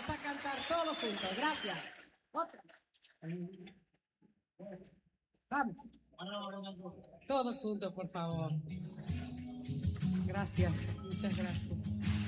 Vamos a cantar todos juntos. Gracias. Otra. Vamos. Todos juntos, por favor. Gracias. Muchas gracias.